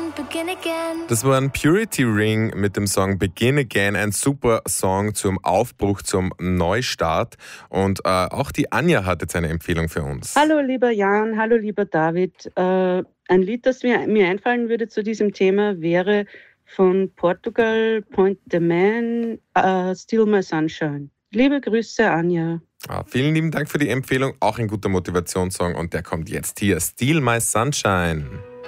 Das war ein Purity Ring mit dem Song Begin Again, ein super Song zum Aufbruch, zum Neustart. Und auch die Anja hat jetzt eine Empfehlung für uns. Hallo lieber Jan, hallo lieber David. Ein Lied, das mir einfallen würde zu diesem Thema, wäre von Portugal, Point the Man, Still My Sunshine. Liebe Grüße, Anja. Vielen lieben Dank für die Empfehlung, auch ein guter Motivationssong und der kommt jetzt hier, Steal My Sunshine.